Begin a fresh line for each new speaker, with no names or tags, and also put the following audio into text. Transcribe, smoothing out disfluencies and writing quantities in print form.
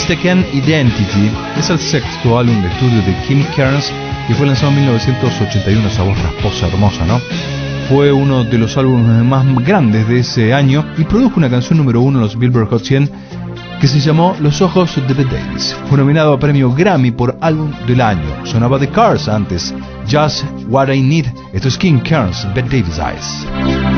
Mistaken Identity es el sexto álbum de estudio de Kim Carnes y fue lanzado en 1981. Esa voz rasposa, hermosa, ¿no? Fue uno de los álbumes más grandes de ese año y produjo una canción número 1 en los Billboard Hot 100 que se llamó Los Ojos de Bette Davis. Fue nominado a premio Grammy por álbum del año. Sonaba The Cars antes, Just What I Need. Esto es Kim Carnes, Bette Davis Eyes.